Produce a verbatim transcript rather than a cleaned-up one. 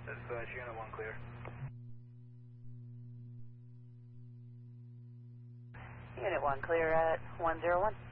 Dispatch, Unit one clear. Unit one clear at one zero one.